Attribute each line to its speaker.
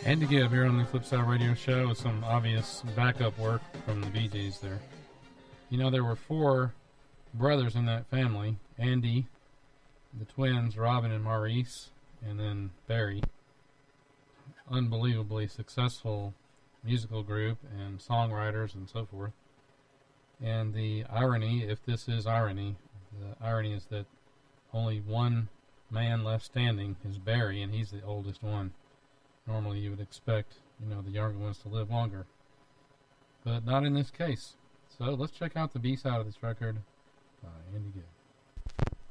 Speaker 1: Andy Gibb here on the Flipside Radio Show with some obvious backup work from the Bee Gees there. You know, there were 4 brothers in that family. Andy, the twins, Robin and Maurice, and then Barry. Unbelievably successful musical group and songwriters and so forth. And the irony, if this is irony, the irony is that only one man left standing is Barry, and he's the oldest one. Normally you would expect, the younger ones to live longer. But not in this case. So let's check out the B-side of this record by Andy Gibb.